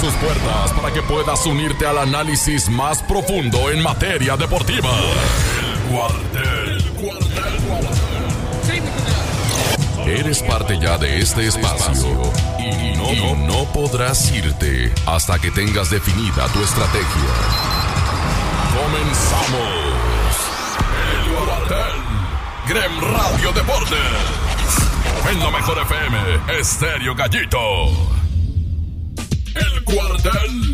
sus puertas para que puedas unirte al análisis más profundo en materia deportiva. El Cuartel. Eres parte ya de este espacio y no podrás irte hasta que tengas definida tu estrategia. Comenzamos. El Cuartel. Grem Radio Deportes. En la mejor FM, Estéreo Gallito. El Cuartel.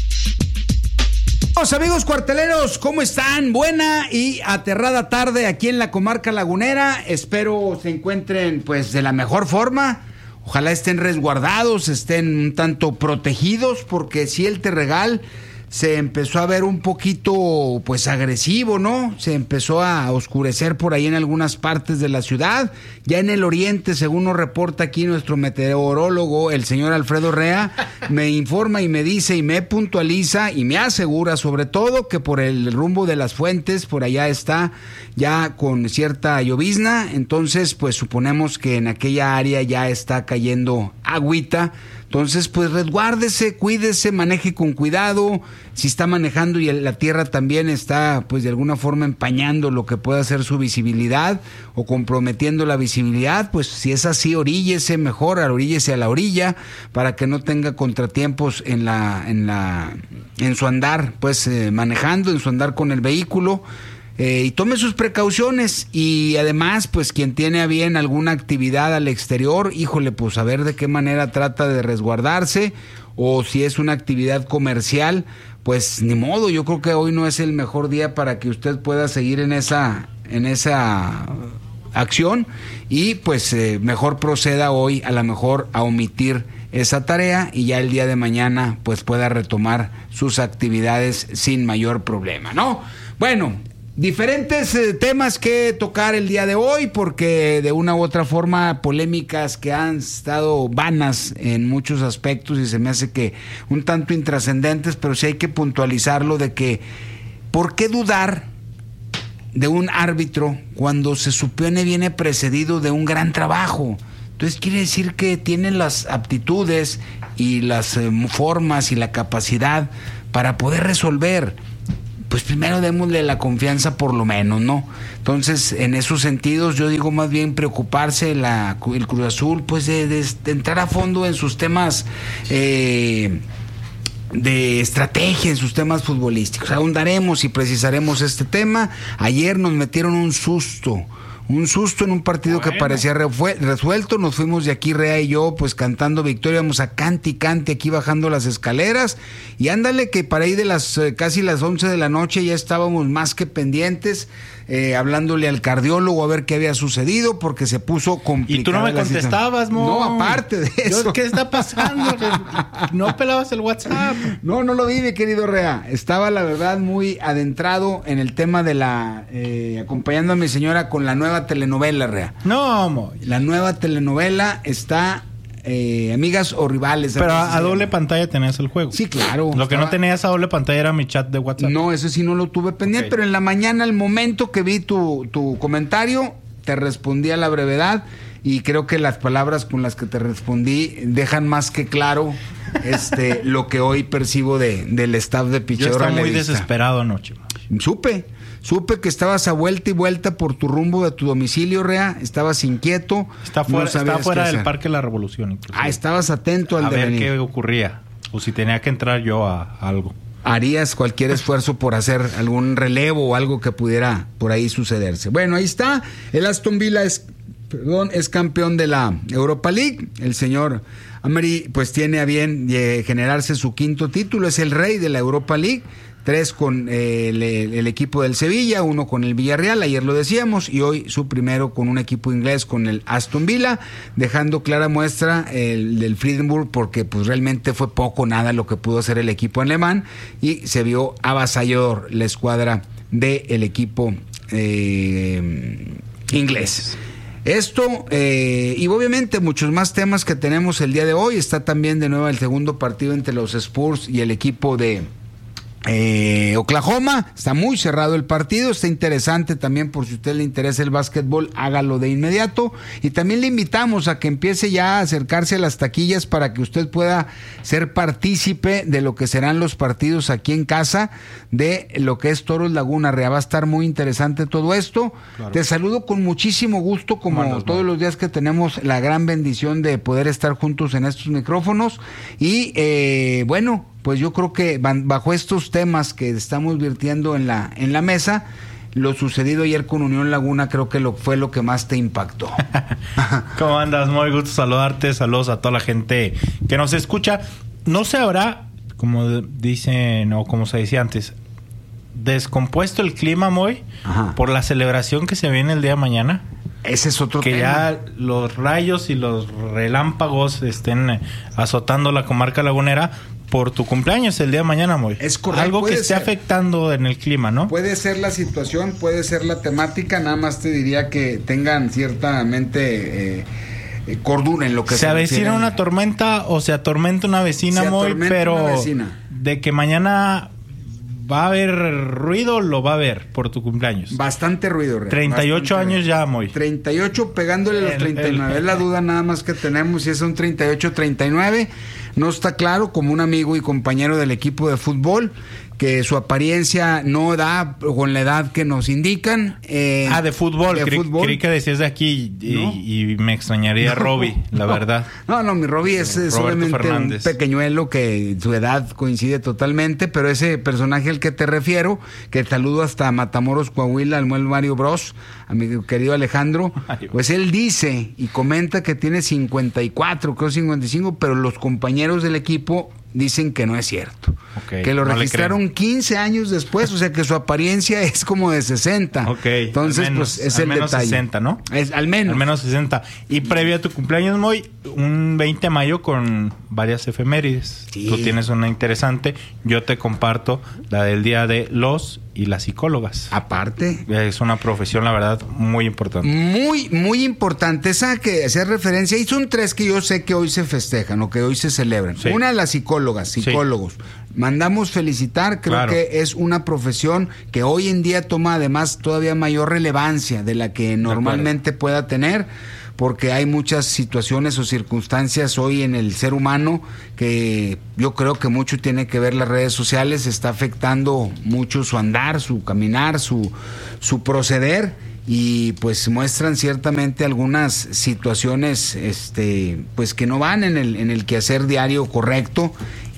Los amigos cuarteleros, ¿cómo están? Buena y aterrada tarde aquí en la comarca lagunera. Espero se encuentren pues de la mejor forma. Ojalá estén resguardados, estén un tanto protegidos, porque si el Terregal se empezó a ver un poquito pues agresivo, ¿no? Se empezó a oscurecer por ahí en algunas partes de la ciudad. Ya en el oriente, según nos reporta aquí nuestro meteorólogo, el señor Alfredo Rea, me informa y me dice y me puntualiza y me asegura sobre todo que por el rumbo de Las Fuentes, por allá está ya con cierta llovizna. Entonces pues suponemos que en aquella área ya está cayendo agüita. Entonces, pues resguárdese, cuídese, maneje con cuidado. Si está manejando y la tierra también está, pues de alguna forma empañando lo que pueda ser su visibilidad o comprometiendo la visibilidad, pues si es así, oríllese mejor, oríllese a la orilla para que no tenga contratiempos en su andar, pues manejando, en su andar con el vehículo. Y tome sus precauciones, y además pues quien tiene a bien alguna actividad al exterior, híjole, pues a ver de qué manera trata de resguardarse, o si es una actividad comercial, pues ni modo. Yo creo que hoy no es el mejor día para que usted pueda seguir en esa acción, y pues mejor proceda hoy a lo mejor a omitir esa tarea y ya el día de mañana pues pueda retomar sus actividades sin mayor problema, ¿no? Bueno, diferentes temas que tocar el día de hoy, porque de una u otra forma polémicas que han estado vanas en muchos aspectos y se me hace que un tanto intrascendentes, pero sí hay que puntualizarlo de que ¿por qué dudar de un árbitro cuando se supone viene precedido de un gran trabajo? Entonces quiere decir que tiene las aptitudes y las formas y la capacidad para poder resolver. Pues primero démosle la confianza por lo menos, ¿no? Entonces, en esos sentidos, yo digo más bien preocuparse el Cruz Azul, pues de entrar a fondo en sus temas de estrategia, en sus temas futbolísticos. Ahondaremos y precisaremos este tema. Ayer nos metieron un susto en un partido que parecía resuelto. Nos fuimos de aquí, Rea y yo, pues cantando victoria, vamos a cante y cante aquí bajando las escaleras, y ándale que para ahí de casi las 11 de la noche ya estábamos más que pendientes, hablándole al cardiólogo a ver qué había sucedido, porque se puso complicado. Y tú no me contestabas, No, aparte de eso. ¿Qué está pasando? No pelabas el WhatsApp. No lo vi, mi querido Rea. Estaba, la verdad, muy adentrado en el tema de acompañando a mi señora con la nueva telenovela, Rea. No, la nueva telenovela está Amigas o Rivales. Pero a doble pantalla tenías el juego. Sí, claro. Lo que no tenías a doble pantalla era mi chat de WhatsApp. No, eso sí no lo tuve pendiente, pero en la mañana, al momento que vi tu comentario, te respondí a la brevedad, y creo que las palabras con las que te respondí dejan más que claro lo que hoy percibo del staff de Picheo. Yo estaba muy desesperado anoche. Supe que estabas a vuelta y vuelta por tu rumbo de tu domicilio, Rea. Estabas inquieto. Está fuera del Parque de la Revolución. Inclusive. Estabas atento al devenir. A ver qué ocurría. O si tenía que entrar yo a algo. Harías cualquier esfuerzo por hacer algún relevo o algo que pudiera por ahí sucederse. Bueno, ahí está. El Aston Villa es campeón de la Europa League. El señor Emery pues tiene a bien generarse su quinto título. Es el rey de la Europa League. 3 con el equipo del Sevilla, 1 con el Villarreal, ayer lo decíamos, y hoy su primero con un equipo inglés, con el Aston Villa, dejando clara muestra el del Friedenburg, porque pues realmente fue poco nada lo que pudo hacer el equipo alemán, y se vio avasallador la escuadra del equipo inglés. Esto, y obviamente muchos más temas que tenemos el día de hoy. Está también de nuevo el segundo partido entre los Spurs y el equipo de Oklahoma. Está muy cerrado el partido, está interesante también. Por si a usted le interesa el básquetbol, hágalo de inmediato. Y también le invitamos a que empiece ya a acercarse a las taquillas para que usted pueda ser partícipe de lo que serán los partidos aquí en casa de lo que es Toros Laguna Rea. Va a estar muy interesante todo esto. Claro. Te saludo con muchísimo gusto, como todos los días que tenemos la gran bendición de poder estar juntos en estos micrófonos. Y bueno, pues yo creo que bajo estos temas que estamos virtiendo en la mesa, lo sucedido ayer con Unión Laguna creo que fue lo que más te impactó. ¿Cómo andas? Muy gusto saludarte. Saludos a toda la gente que nos escucha. No se habrá, como dicen o como se decía antes, descompuesto el clima, Moy, por la celebración que se viene el día de mañana. Ese es otro tema. Que ya los rayos y los relámpagos estén azotando la comarca lagunera por tu cumpleaños el día de mañana, Moy. Es correcto. Algo que esté afectando en el clima, ¿no? Puede ser la situación, puede ser la temática, nada más te diría que tengan ciertamente cordura en lo que se avecina una tormenta o se atormenta una vecina, Moy, pero de que mañana va a haber ruido, lo va a haber por tu cumpleaños. Bastante ruido, Rey. 38 bastante años ya, Moy. 38 pegándole los 39. Es la duda nada más que tenemos si es un 38, 39. No está claro, como un amigo y compañero del equipo de fútbol, que su apariencia no da con la edad que nos indican. De fútbol. Creí que decías de aquí y me extrañaría Robbie, la verdad. No, mi Robbie es solamente Fernández, un pequeñuelo que su edad coincide totalmente, pero ese personaje al que te refiero, que saludo hasta Matamoros, Coahuila, al Mario Bros, a mi querido Alejandro, pues él dice y comenta que tiene 54, creo 55, pero los compañeros del equipo dicen que no es cierto. Que lo registraron 15 años después, o sea que su apariencia es como de 60. Entonces, pues es el detalle. 60, ¿no? Es, al menos 60. Y previo a tu cumpleaños, Moy, un 20 de mayo con varias efemérides. Sí. Tú tienes una interesante. Yo te comparto la del Día de los y las psicólogas. Aparte. Es una profesión, la verdad, muy importante. Muy, muy importante. Esa que hacer referencia. Y son 3 que yo sé que hoy se festejan o que hoy se celebran. Sí. Una, las psicólogos. Sí. Mandamos felicitar, creo que es una profesión que hoy en día toma además todavía mayor relevancia de la que normalmente pueda tener, porque hay muchas situaciones o circunstancias hoy en el ser humano que yo creo que mucho tiene que ver las redes sociales, está afectando mucho su andar, su caminar, su proceder, y pues muestran ciertamente algunas situaciones pues que no van en el quehacer diario correcto,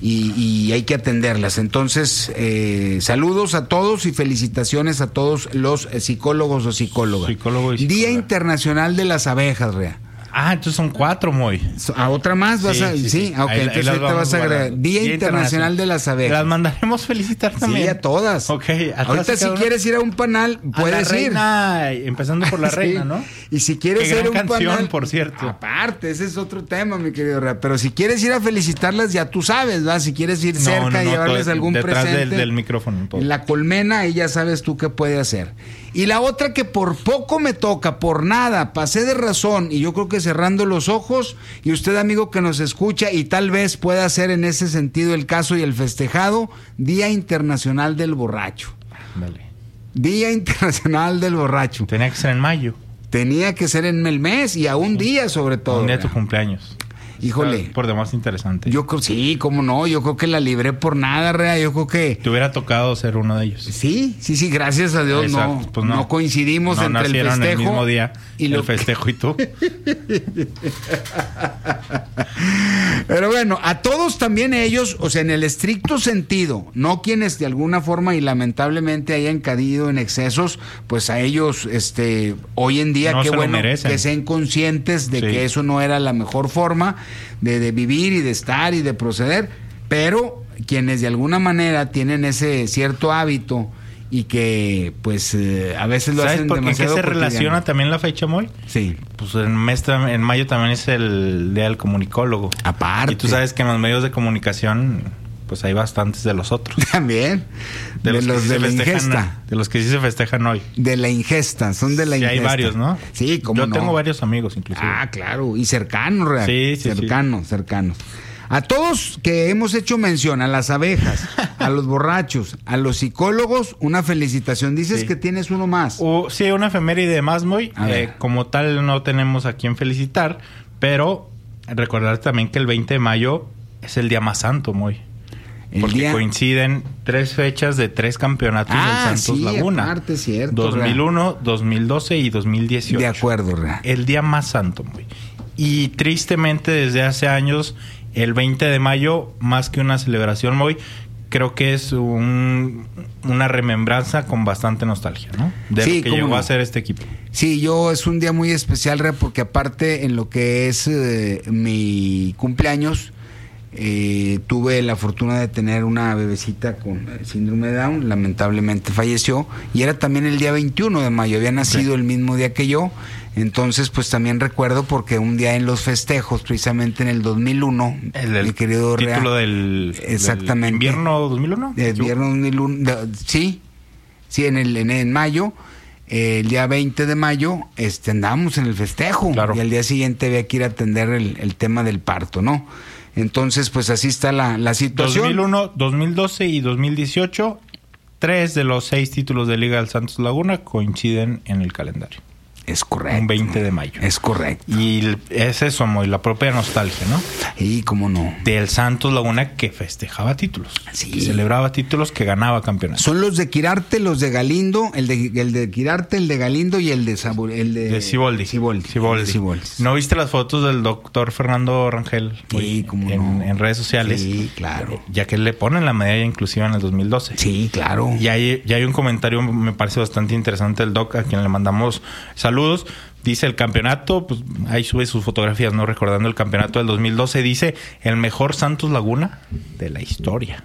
y hay que atenderlas. Entonces, saludos a todos y felicitaciones a todos los psicólogos o psicólogas. Día Internacional de las Abejas, Rea. Entonces son 4, Moy. ¿A otra más? Sí. Ok, entonces ahorita vas a agregar. Día Internacional de las Abejas. Las mandaremos felicitar también. Sí, a todas. Ahorita si quieres ir a un panal, puedes ir. Empezando por la reina, ¿no? Y si quieres ir a un panal, por cierto. Aparte, ese es otro tema, mi querido Rea. Pero si quieres ir a felicitarlas, ya tú sabes, ¿verdad? Si quieres ir cerca y llevarles algún presente. Detrás del micrófono. En la colmena, y ya sabes tú qué puede hacer. Y la otra que por poco me toca, por nada, pasé de razón, y yo creo que cerrando los ojos, y usted, amigo que nos escucha, y tal vez pueda ser en ese sentido el caso y el festejado, Día Internacional del Borracho. Vale. Día Internacional del Borracho. Tenía que ser en mayo. Tenía que ser en el mes, y a un día sobre todo. Un día de tu cumpleaños. Híjole. Por demás interesante. Yo creo, sí, cómo no, yo creo que la libré por nada, Rea, yo creo que... Te hubiera tocado ser uno de ellos. Sí, gracias a Dios. Exacto, pues no coincidimos entre el festejo el mismo día, y el festejo y tú. Pero bueno, a todos también ellos, o sea, en el estricto sentido, no quienes de alguna forma y lamentablemente hayan caído en excesos, pues a ellos, hoy en día, qué bueno que sean conscientes de que eso no era la mejor forma de vivir y de estar y de proceder, pero quienes de alguna manera tienen ese cierto hábito y que pues a veces lo hacen demasiado. ¿En qué se relaciona también la fecha, Moy? Sí. Pues en mayo también es el Día del Comunicólogo. Aparte. Y tú sabes que en los medios de comunicación pues hay bastantes de los otros. También. De los de la ingesta. De los que sí se festejan hoy. De la ingesta, son de la ingesta. Sí, hay varios, ¿no? Sí, cómo no. Yo tengo varios amigos, inclusive. Claro. Y cercanos, real. Sí. Cercanos. A todos que hemos hecho mención, a las abejas, a los borrachos, a los psicólogos, una felicitación. Dices que tienes uno más. Sí, una efeméride más, Moy. A ver. Como tal, no tenemos a quien felicitar, pero recordar también que el 20 de mayo es el día más santo, Moy. Porque coinciden 3 fechas de 3 campeonatos del Santos Laguna. Aparte, cierto, 2001, 2012 y 2018. De acuerdo, Rea. El día más santo, Moy. Y tristemente, desde hace años, el 20 de mayo, más que una celebración, Moy, creo que es una remembranza con bastante nostalgia, ¿no? De lo que llegó a ser este equipo. Sí, es un día muy especial, Rea, porque aparte en lo que es mi cumpleaños, tuve la fortuna de tener una bebecita con síndrome de Down, lamentablemente falleció, y era también el día 21 de mayo, había nacido el mismo día que yo. Entonces, pues también recuerdo porque un día en los festejos, precisamente en el 2001, mi querido Rea, título del invierno 2001. Del invierno 2001, sí, en mayo, el día 20 de mayo, andábamos en el festejo, claro. Y al día siguiente había que ir a atender el tema del parto, ¿no? Entonces, pues así está la situación. 2001, 2012 y 2018, 3 de los 6 títulos de Liga del Santos Laguna coinciden en el calendario. Es correcto. Un 20 de mayo. Es correcto. Y es eso, Moy, la propia nostalgia, ¿no? Sí, cómo no. Del Santos Laguna que festejaba títulos. Sí. Que celebraba títulos, que ganaba campeonatos. Son los de Quirarte, los de Galindo, el de Quirarte, el de Galindo y el de Siboldi. ¿No viste las fotos del doctor Fernando Rangel? Sí, cómo en redes sociales. Sí, claro. Ya que le ponen la medalla inclusiva en el 2012. Sí, claro. Y hay un comentario, me parece bastante interesante del doc, a quien le mandamos saludos. Dice el campeonato, pues ahí sube sus fotografías, ¿no? Recordando el campeonato del 2012, dice el mejor Santos Laguna de la historia.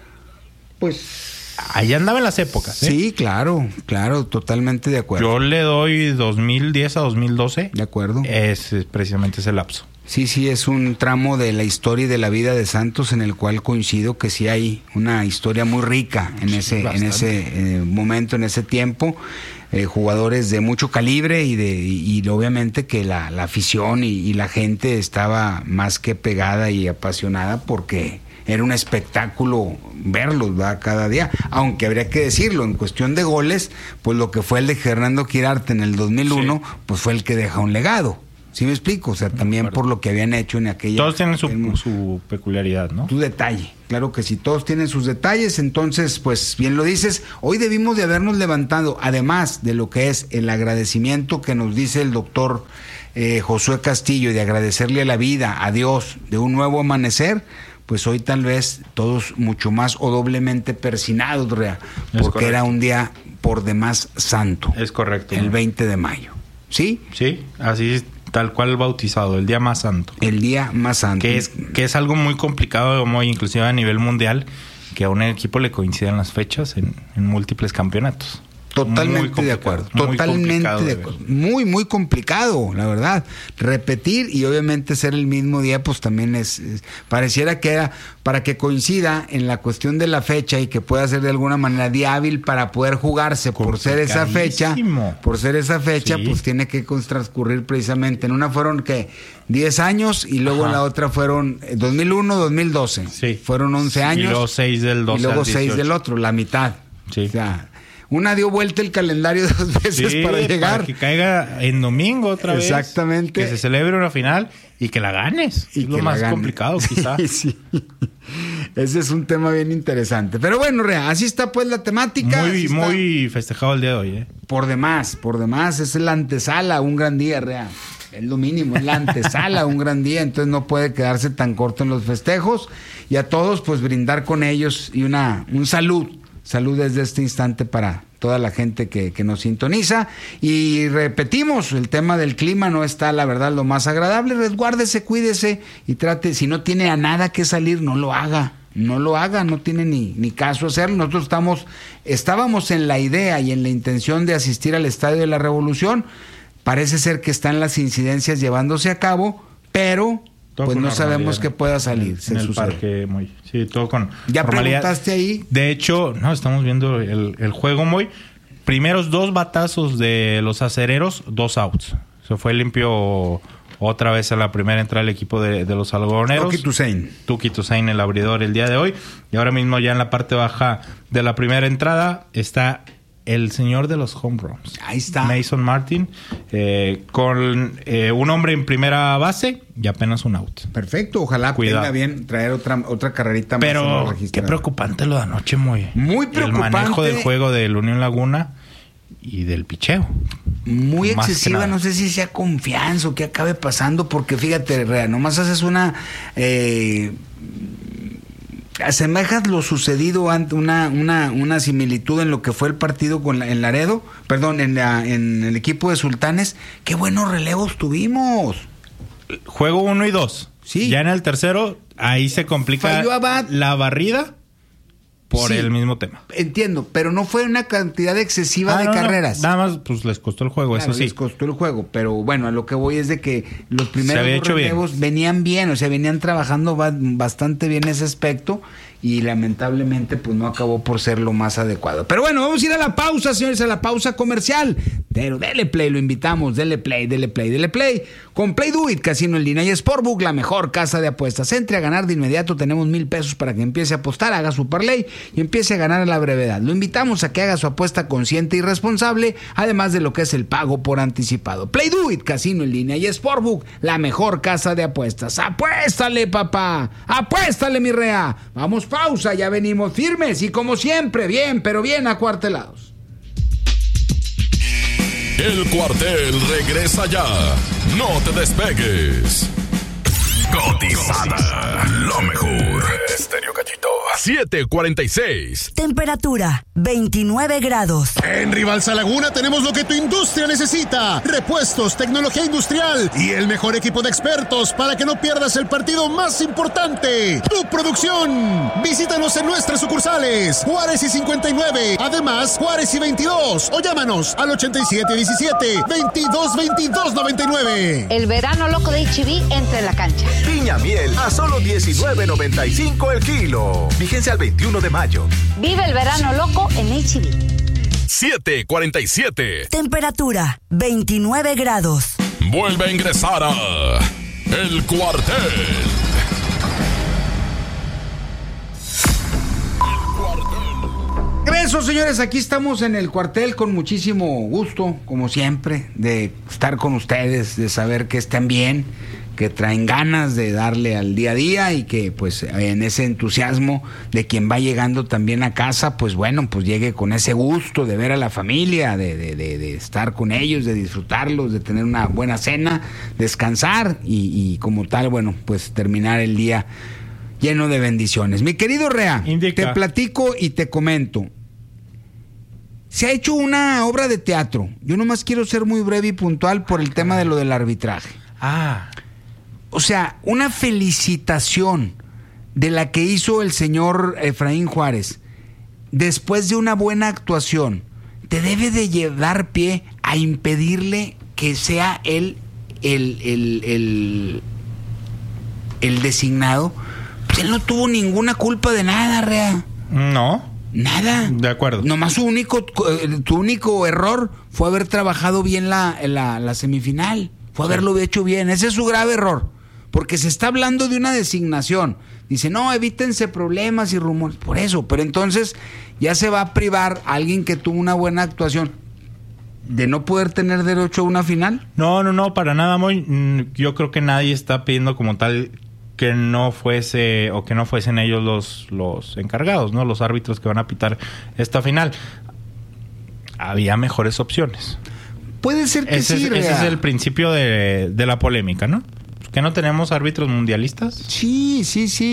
Pues ahí andaba en las épocas, ¿eh? Sí, claro, totalmente de acuerdo. Yo le doy 2010 a 2012. De acuerdo. Es precisamente ese lapso. Sí, es un tramo de la historia y de la vida de Santos en el cual coincido que sí hay una historia muy rica en ese momento, en ese tiempo. Jugadores de mucho calibre y obviamente que la afición y la gente estaba más que pegada y apasionada porque era un espectáculo verlos, ¿verdad? Cada día, aunque habría que decirlo, en cuestión de goles, pues lo que fue el de Fernando Quirarte en el 2001, pues fue el que deja un legado. ¿Sí me explico? O sea, también por lo que habían hecho en aquella... Todos tienen su peculiaridad, ¿no? Tu detalle. Claro que sí, todos tienen sus detalles. Entonces, pues bien lo dices, hoy debimos de habernos levantado, además de lo que es el agradecimiento que nos dice el doctor Josué Castillo, de agradecerle a la vida, a Dios, de un nuevo amanecer, pues hoy tal vez todos mucho más o doblemente persinados, Rea, porque era un día por demás santo. Es correcto. El 20 de mayo. ¿Sí? Sí, así es. Tal cual bautizado, el día más santo. El día más santo. Que es algo muy complicado, muy inclusive a nivel mundial, que a un equipo le coincidan las fechas en múltiples campeonatos. Totalmente de acuerdo. Totalmente de acuerdo. Muy complicado, la verdad. Repetir y obviamente ser el mismo día, pues también pareciera que era para que coincida en la cuestión de la fecha y que pueda ser de alguna manera día hábil para poder jugarse por ser esa fecha. Sí. Pues tiene que transcurrir precisamente. En una fueron que 10 años y luego en la otra fueron 2001, 2012. Sí. Fueron 11 años. Y luego 6 del 12 y luego al 6 del otro, la mitad. Sí. O sea, una dio vuelta el calendario 2 veces para llegar. Para que caiga en domingo otra vez. Exactamente. Que se celebre una final y que la ganes. Y es lo más complicado, quizá. Sí. Ese es un tema bien interesante. Pero bueno, Rea, así está pues la temática. Muy festejado el día de hoy, ¿eh? Por demás. Es la antesala, un gran día, Rea. Es lo mínimo, es la antesala, un gran día. Entonces no puede quedarse tan corto en los festejos. Y a todos, pues brindar con ellos y un salud. Salud desde este instante para toda la gente que nos sintoniza. Y repetimos, el tema del clima no está, la verdad, lo más agradable. Resguárdese, cuídese y trate, si no tiene a nada que salir, no lo haga, no tiene ni caso hacerlo. Nosotros estábamos en la idea y en la intención de asistir al Estadio de la Revolución. Parece ser que están las incidencias llevándose a cabo, pero... pues no sabemos qué pueda salir. En el parque, Moy. Sí, todo con ¿ya formalidad. Preguntaste ahí? De hecho, no, estamos viendo el juego, Moy. Primeros 2 batazos de los acereros, 2 outs. Se fue limpio otra vez a la primera entrada del equipo de los algodoneros. Tuki Toussaint, el abridor el día de hoy. Y ahora mismo ya en la parte baja de la primera entrada está el señor de los home runs. Ahí está. Mason Martin, con un hombre en primera base y apenas un out. Perfecto, ojalá tenga bien traer otra carrerita más. Pero qué preocupante lo de anoche, muy preocupante. El manejo del juego del Unión Laguna y del picheo. Muy excesiva, no sé si sea confianza o qué acabe pasando, porque fíjate, Rea, nomás haces una... asemejas lo sucedido ante una similitud en lo que fue el partido en Laredo, en el equipo de Sultanes. Qué buenos relevos tuvimos. Juego 1 y 2. Sí. Ya en el tercero, ahí se complica la barrida por el mismo tema. Entiendo, pero no fue una cantidad excesiva de carreras. Nada más, pues les costó el juego, claro, eso sí. Les costó el juego, pero bueno, a lo que voy es de que los primeros relevos venían bien, o sea, venían trabajando bastante bien ese aspecto y lamentablemente pues no acabó por ser lo más adecuado. Pero bueno, vamos a ir a la pausa, señores, a la pausa comercial. Pero dele play, lo invitamos, dele play. Con Play Do It, casino en línea y Sportbook, la mejor casa de apuestas. Entre a ganar de inmediato, tenemos 1,000 pesos para que empiece a apostar, haga su parlay y empiece a ganar a la brevedad. Lo invitamos a que haga su apuesta consciente y responsable, además de lo que es el pago por anticipado. Play Do It, casino en línea y Sportbook, la mejor casa de apuestas. ¡Apuéstale, papá! ¡Apuéstale, mi Rea! Vamos, pausa, ya venimos firmes y como siempre, bien, pero bien acuartelados. El Cuartel regresa ya. No te despegues. Cotizada. Lo mejor. Estéreo Cachito. 7:46. Temperatura 29 grados. En Rivalsa Laguna tenemos lo que tu industria necesita: repuestos, tecnología industrial y el mejor equipo de expertos para que no pierdas el partido más importante, tu producción. Visítanos en nuestras sucursales Juárez y 59, además Juárez y 22, o llámanos al 8717-222299. El verano loco de H-E-B entra en la cancha. Piña miel a solo $19.95 el kilo. Vigencia al 21 de mayo. Vive el verano loco en H-E-B. 7:47. Temperatura 29 grados. Vuelve a ingresar a El Cuartel. Regreso, señores, aquí estamos en El Cuartel con muchísimo gusto, como siempre, de estar con ustedes, de saber que están bien, que traen ganas de darle al día a día y que pues en ese entusiasmo de quien va llegando también a casa, pues bueno, pues llegue con ese gusto de ver a la familia, de estar con ellos, de disfrutarlos, de tener una buena cena, descansar y como tal, bueno, pues terminar el día lleno de bendiciones. Mi querido Rea, te platico y te comento. Se ha hecho una obra de teatro. Yo nomás quiero ser muy breve y puntual por el tema de lo del arbitraje. O sea, una felicitación de la que hizo el señor Efraín Juárez después de una buena actuación te debe de dar pie a impedirle que sea él el designado. Pues él no tuvo ninguna culpa de nada, Rea. No. Nada. De acuerdo. Nomás tu único error fue haber trabajado bien la semifinal. Fue haberlo hecho bien. Ese es su grave error. Porque se está hablando de una designación. Dice, no, evítense problemas y rumores. Por eso. Pero entonces ya se va a privar a alguien que tuvo una buena actuación de no poder tener derecho a una final. No, para nada, Moy. Yo creo que nadie está pidiendo como tal que no fuese o que no fuesen ellos los encargados, ¿no? Los árbitros que van a pitar esta final. Había mejores opciones. Puede ser que sí, ese es el principio de la polémica, ¿no? ¿Que no tenemos árbitros mundialistas? Sí.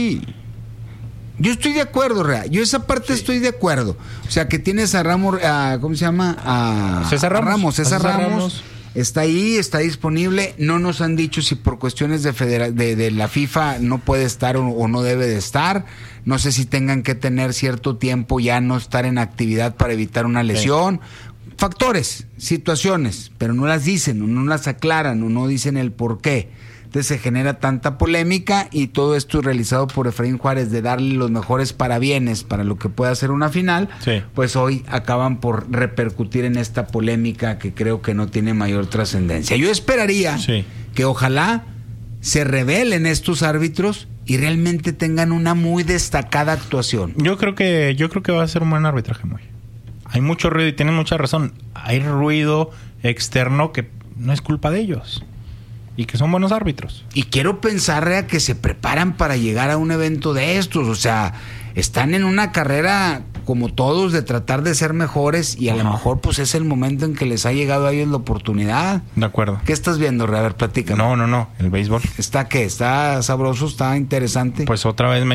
Yo estoy de acuerdo, Rea. Yo esa parte estoy de acuerdo. O sea, que tienes a Ramos, ¿cómo se llama? César Ramos. César Ramos. Está ahí, está disponible. No nos han dicho si por cuestiones de la FIFA no puede estar o no debe de estar. No sé si tengan que tener cierto tiempo ya no estar en actividad para evitar una lesión. Factores, situaciones, pero no las dicen, o no las aclaran, o no dicen el por qué. Entonces se genera tanta polémica y todo esto realizado por Efraín Juárez de darle los mejores parabienes para lo que pueda ser una final, pues hoy acaban por repercutir en esta polémica que creo que no tiene mayor trascendencia. Yo esperaría que ojalá se revelen estos árbitros y realmente tengan una muy destacada actuación. Yo creo que va a ser un buen arbitraje, muy. Hay mucho ruido y tienen mucha razón. Hay ruido externo que no es culpa de ellos y que son buenos árbitros. Y quiero pensar, Rea, que se preparan para llegar a un evento de estos. O sea, están en una carrera como todos de tratar de ser mejores y a lo mejor pues es el momento en que les ha llegado a ellos la oportunidad. De acuerdo. ¿Qué estás viendo, Rea? A ver, platícame. No, el béisbol. ¿Está qué? ¿Está sabroso? ¿Está interesante? Pues otra vez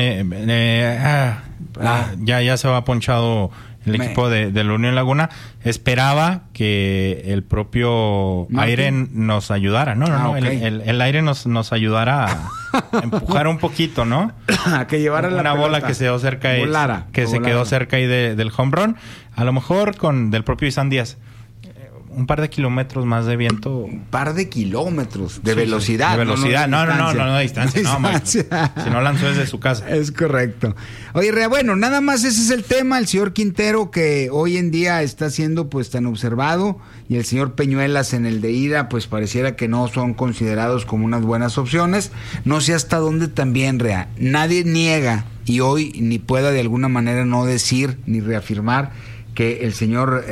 ya se va ponchado el equipo de la Unión Laguna. Esperaba que el propio aire nos ayudara. No. Okay. El aire nos ayudara a empujar un poquito, ¿no? A que llevara una bola que se quedó cerca ahí, se quedó cerca ahí del home run. A lo mejor del propio Isan Díaz. Un par de kilómetros más de viento. Un par de kilómetros de velocidad. De velocidad. No, de distancia. Si no lanzó desde su casa. Es correcto. Oye, Rea, bueno, nada más ese es el tema. El señor Quintero, que hoy en día está siendo pues tan observado, y el señor Peñuelas en el de ida, pues pareciera que no son considerados como unas buenas opciones. No sé hasta dónde también, Rea. Nadie niega, y hoy ni pueda de alguna manera no decir ni reafirmar que el señor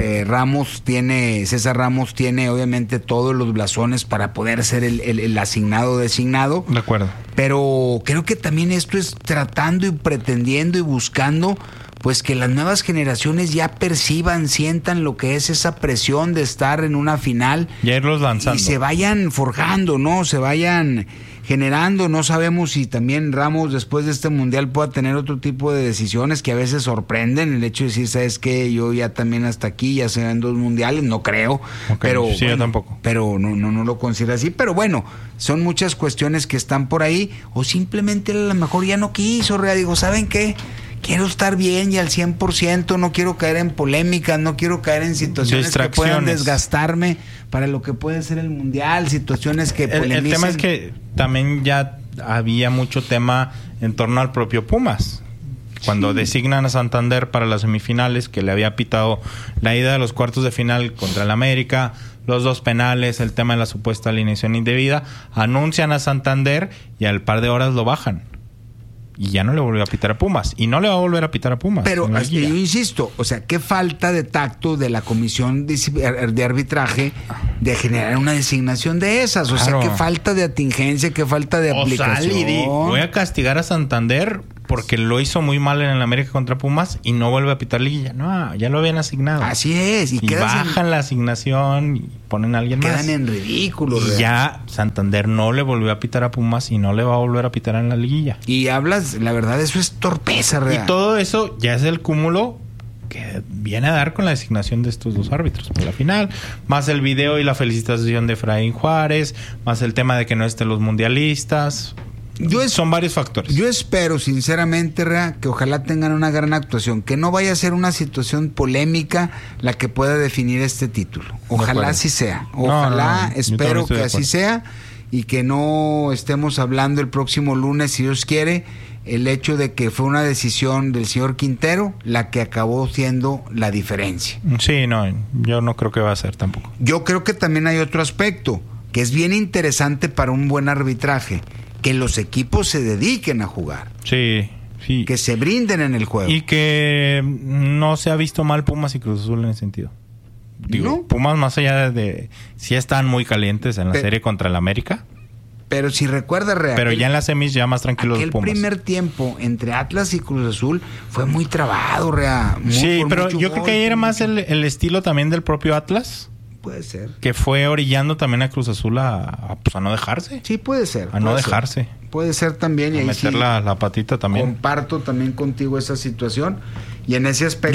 César Ramos tiene obviamente todos los blasones para poder ser el asignado designado. De acuerdo. Pero creo que también esto es tratando y pretendiendo y buscando pues que las nuevas generaciones ya perciban, sientan lo que es esa presión de estar en una final. Ya irlos lanzando. Y se vayan forjando, ¿no? Se vayan generando. No sabemos si también Ramos después de este mundial pueda tener otro tipo de decisiones que a veces sorprenden. El hecho de decir, ¿sabes qué? Yo ya también hasta aquí, ya se ven 2 mundiales, no creo. Okay, pero sí, yo tampoco. Pero no lo considero así. Pero bueno, son muchas cuestiones que están por ahí. O simplemente a lo mejor ya no quiso, digo, ¿saben qué? Quiero estar bien y al 100%, no quiero caer en polémicas, no quiero caer en situaciones que puedan desgastarme para lo que puede ser el mundial, situaciones que polemicen. El tema es que también ya había mucho tema en torno al propio Pumas. Cuando designan a Santander para las semifinales, que le había pitado la ida de los cuartos de final contra el América, los 2 penales, el tema de la supuesta alineación indebida, anuncian a Santander y al par de horas lo bajan. Y ya no le volvió a pitar a Pumas. Y no le va a volver a pitar a Pumas. Pero yo insisto, o sea, qué falta de tacto de la comisión de arbitraje de generar una designación de esas. O sea, qué falta de atingencia, qué falta de aplicación. Voy a castigar a Santander porque lo hizo muy mal en el América contra Pumas y no vuelve a pitar liguilla. No, ya lo habían asignado. Así es. Y bajan la asignación y ponen a alguien más. Quedan en ridículo. Y ya Santander no le volvió a pitar a Pumas y no le va a volver a pitar en la liguilla. Y hablas, la verdad, eso es torpeza, real. Y todo eso ya es el cúmulo que viene a dar con la designación de estos 2 árbitros por la final, más el video y la felicitación de Efraín Juárez, más el tema de que no estén los mundialistas. Son varios factores. Yo espero sinceramente, Rea, que ojalá tengan una gran actuación, que no vaya a ser una situación polémica la que pueda definir este título. Ojalá así sea. Ojalá, espero que así sea, y que no estemos hablando el próximo lunes, si Dios quiere, el hecho de que fue una decisión del señor Quintero la que acabó siendo la diferencia. Sí, yo no creo que va a ser tampoco. Yo creo que también hay otro aspecto que es bien interesante para un buen arbitraje, que los equipos se dediquen a jugar. Sí. Que se brinden en el juego. Y que no se ha visto mal Pumas y Cruz Azul en ese sentido. ¿No? Pumas, más allá de sí están muy calientes en la serie contra el América. Pero si recuerdas, pero ya en las semis ya más tranquilos los Pumas. El primer tiempo entre Atlas y Cruz Azul fue muy trabado, pero yo creo que ahí era más el estilo también del propio Atlas. Puede ser. Que fue orillando también a Cruz Azul a no dejarse. Sí, puede ser. No dejarse. Puede ser también. A meter la patita también. Comparto también contigo esa situación. Y en ese aspecto...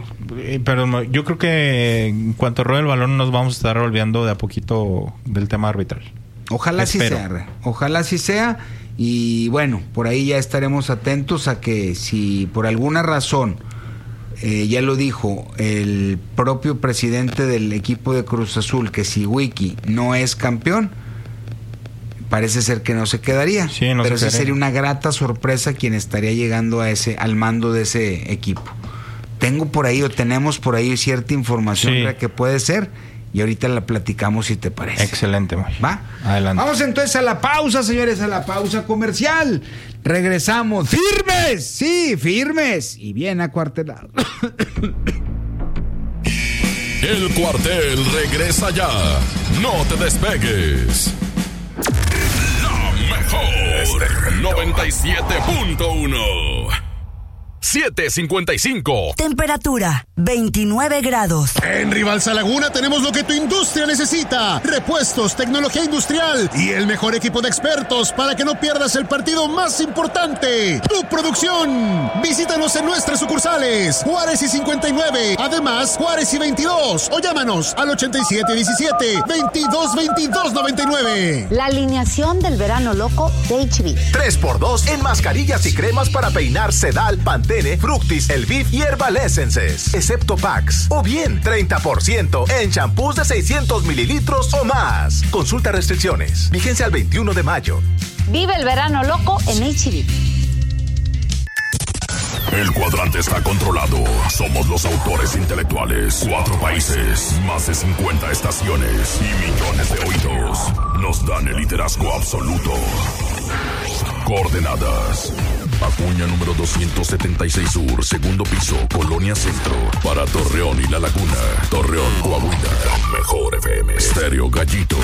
Yo creo que en cuanto ruede el balón nos vamos a estar olvidando de a poquito del tema arbitral. Ojalá así sea. Ojalá así sea. Y bueno, por ahí ya estaremos atentos a que si por alguna razón... ya lo dijo el propio presidente del equipo de Cruz Azul, que si Wiki no es campeón, parece ser que no se quedaría. Pero sí sería una grata sorpresa quien estaría llegando al mando de ese equipo. Tenemos por ahí cierta información que puede ser, y ahorita la platicamos si te parece. Excelente, Moy. ¿Va? Adelante. Vamos entonces a la pausa, señores, a la pausa comercial. Regresamos firmes, sí, firmes y bien acuartelados. El Cuartel regresa ya. No te despegues. La mejor 97.1 7:55. Temperatura 29 grados. En Rivalsa Laguna tenemos lo que tu industria necesita. Repuestos, tecnología industrial y el mejor equipo de expertos para que no pierdas el partido más importante. Tu producción. Visítanos en nuestras sucursales. Juárez y 59. Además, Juárez y 22. O llámanos al 8717-222299. La alineación del verano loco de HB. 3x2 en mascarillas y cremas para peinar Sedal, Pantene, Fructis, Elviv y Herbal Essences, excepto packs. O bien 30% en champús de 600 mililitros o más. Consulta restricciones. Vigencia al 21 de mayo. Vive el verano loco en HB. El cuadrante está controlado. Somos los autores intelectuales. 4 países, más de 50 estaciones y millones de oídos. Nos dan el liderazgo absoluto. Coordenadas: Acuña número 276 Sur, segundo piso, Colonia Centro. Para Torreón y La Laguna. Torreón, Coahuila. Mejor FM. Estéreo Gallito.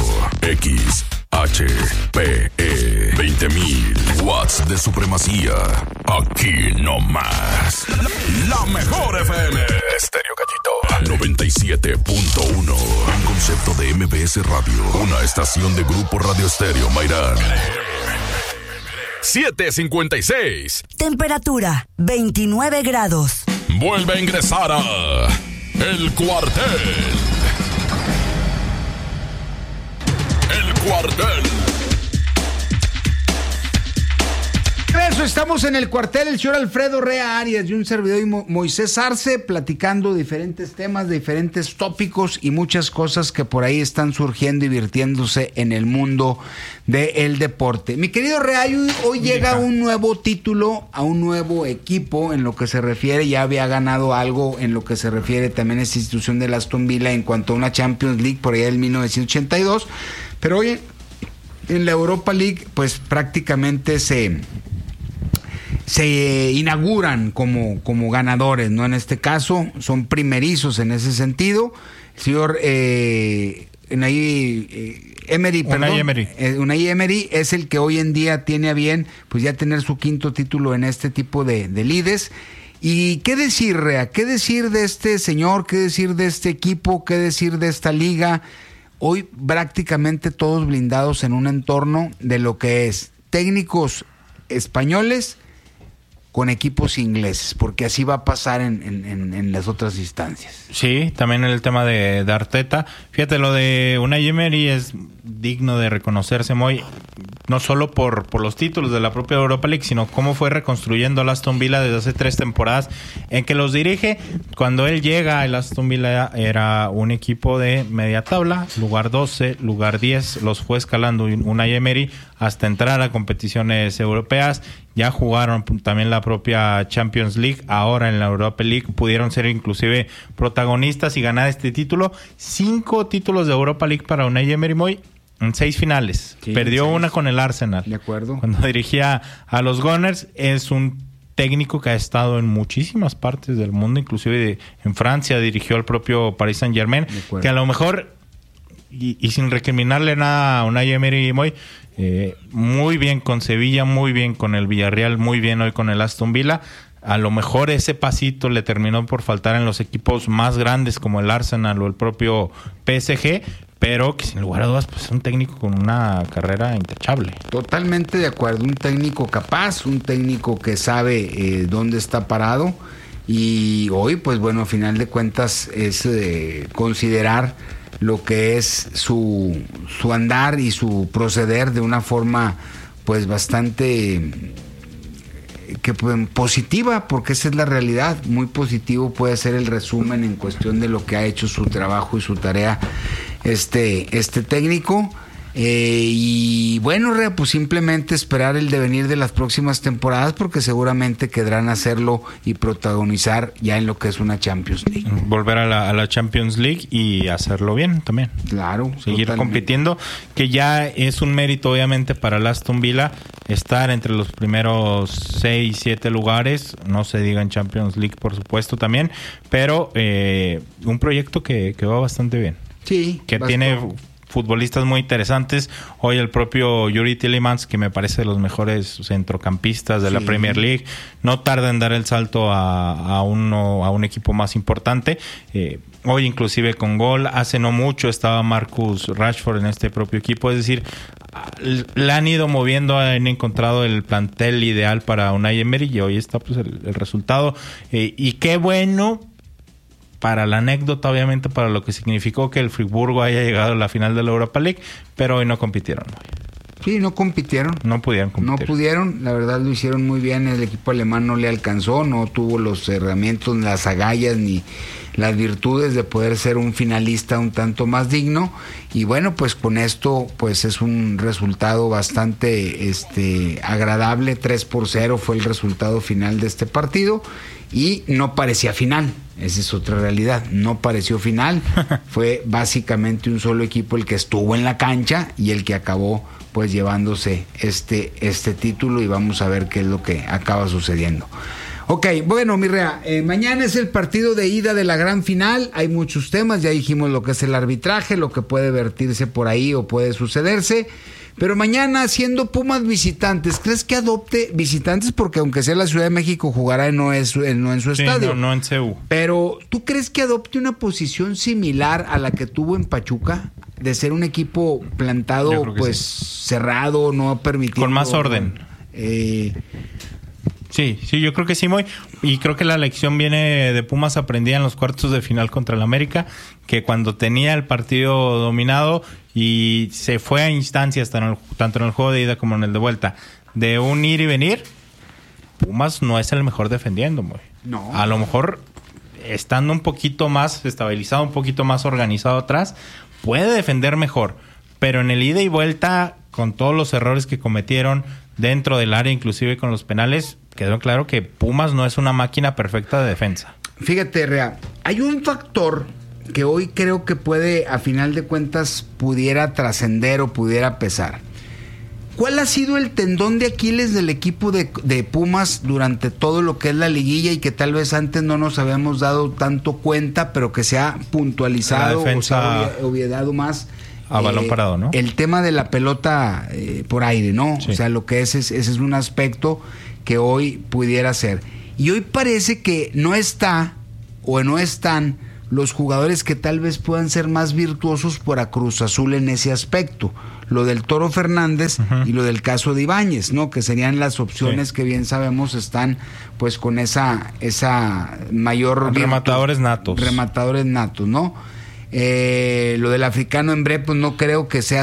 XHPE. 20.000 watts de supremacía. Aquí no más. La mejor FM. Estéreo Gallito. 97.1. Un concepto de MBS Radio. Una estación de Grupo Radio Estéreo Mairán. 7:56. Temperatura 29 grados. Vuelve a ingresar a El Cuartel. El Cuartel. Eso, estamos en el cuartel, el señor Alfredo Rea Arias y un servidor Moisés Arce, platicando diferentes temas, diferentes tópicos y muchas cosas que por ahí están surgiendo y virtiéndose en el mundo del deporte. Mi querido Rea, hoy llega un nuevo título a un nuevo equipo en lo que se refiere, ya había ganado algo en lo que se refiere también a esta institución de Aston Villa en cuanto a una Champions League por allá del 1982, pero hoy en la Europa League pues prácticamente se inauguran como ganadores, ¿no? En este caso son primerizos en ese sentido. El señor Unai Emery es el que hoy en día tiene a bien pues ya tener su quinto título en este tipo de lides. ¿Y qué decir, Rea? ¿Qué decir de este señor? ¿Qué decir de este equipo? ¿Qué decir de esta liga? Hoy prácticamente todos blindados en un entorno de lo que es técnicos españoles con equipos ingleses, porque así va a pasar en las otras instancias. Sí, también el tema de Arteta. Fíjate, lo de Unai Emery es digno de reconocerse, Moy, no solo por los títulos de la propia Europa League, sino cómo fue reconstruyendo al Aston Villa desde hace 3 temporadas en que los dirige. Cuando él llega, el Aston Villa era un equipo de media tabla, lugar 12, lugar 10, los fue escalando Unai Emery hasta entrar a competiciones europeas. Ya jugaron también la propia Champions League, ahora en la Europa League pudieron ser inclusive protagonistas y ganar este título. 5 títulos de Europa League para Unai Emery, Moy, en 6 finales. Sí, perdió 6. Una con el Arsenal. De acuerdo. Cuando dirigía a los Gunners. Es un técnico que ha estado en muchísimas partes del mundo, inclusive en Francia dirigió al propio Paris Saint-Germain, que a lo mejor, y sin recriminarle nada a Unai Emery, Moy, muy bien con Sevilla, muy bien con el Villarreal, muy bien hoy con el Aston Villa. A lo mejor ese pasito le terminó por faltar en los equipos más grandes como el Arsenal o el propio PSG, pero que sin lugar a dudas pues es un técnico con una carrera intachable. Totalmente de acuerdo, un técnico capaz, un técnico que sabe dónde está parado, y hoy pues bueno, a final de cuentas es considerar lo que es su andar y su proceder de una forma pues bastante positiva, porque esa es la realidad. Muy positivo puede ser el resumen en cuestión de lo que ha hecho su trabajo y su tarea este técnico, y bueno, bueno, Rea, pues simplemente esperar el devenir de las próximas temporadas, porque seguramente querrán hacerlo y protagonizar ya en lo que es una Champions League. Volver a la Champions League y hacerlo bien también. Claro. Seguir totalmente compitiendo, que ya es un mérito obviamente para el Aston Villa estar entre los primeros 6, 7 lugares, no se diga en Champions League por supuesto también, pero un proyecto que va bastante bien. Sí. Que tiene futbolistas muy interesantes. Hoy el propio Yuri Tielemans, que me parece de los mejores centrocampistas de la Premier League, no tarda en dar el salto a un equipo más importante. Hoy inclusive con gol, hace no mucho estaba Marcus Rashford en este propio equipo, es decir, la han ido moviendo, han encontrado el plantel ideal para Unai Emery y hoy está pues el resultado. Y qué bueno para la anécdota, obviamente, para lo que significó que el Friburgo haya llegado a la final de la Europa League, pero hoy no compitieron. Sí, no compitieron. No pudieron competir. No pudieron, la verdad lo hicieron muy bien, el equipo alemán no le alcanzó, no tuvo los herramientas, las agallas ni las virtudes de poder ser un finalista un tanto más digno, y bueno, pues con esto pues es un resultado bastante agradable. 3-0 fue el resultado final de este partido y no parecía final. Esa es otra realidad, no pareció final, fue básicamente un solo equipo el que estuvo en la cancha y el que acabó pues llevándose este título, y vamos a ver qué es lo que acaba sucediendo. Ok, bueno, mi Rea, mañana es el partido de ida de la gran final, hay muchos temas, ya dijimos lo que es el arbitraje, lo que puede vertirse por ahí o puede sucederse. Pero mañana, siendo Pumas visitantes, ¿crees que adopte visitantes? Porque aunque sea la Ciudad de México, jugará no en su estadio. No en CU. Pero, ¿tú crees que adopte una posición similar a la que tuvo en Pachuca? De ser un equipo plantado, pues, cerrado, no permitido. Con más orden. Sí, yo creo que sí, Moy. Y creo que la lección viene de Pumas aprendida en los cuartos de final contra el América, que cuando tenía el partido dominado y se fue a instancias, tanto en el juego de ida como en el de vuelta, de un ir y venir, Pumas no es el mejor defendiendo, Moy. No. A lo mejor, estando un poquito más estabilizado, un poquito más organizado atrás, puede defender mejor. Pero en el ida y vuelta, con todos los errores que cometieron dentro del área, inclusive con los penales, quedó claro que Pumas no es una máquina perfecta de defensa. Fíjate, Rea, hay un factor que hoy creo que puede, a final de cuentas, pudiera trascender o pudiera pesar. ¿Cuál ha sido el tendón de Aquiles del equipo de Pumas durante todo lo que es la liguilla y que tal vez antes no nos habíamos dado tanto cuenta, pero que se ha puntualizado o se ha obviado más? A balón parado, ¿no? El tema de la pelota por aire, ¿no? Sí. O sea, lo que ese es un aspecto que hoy pudiera ser. Y hoy parece que no está o no están los jugadores que tal vez puedan ser más virtuosos para Cruz Azul en ese aspecto. Lo del Toro Fernández y lo del caso de Ibáñez, ¿no? Que serían las opciones que bien sabemos están pues con esa mayor rematadores natos. Rematadores natos, ¿no? Lo del africano Embre, pues no creo que sea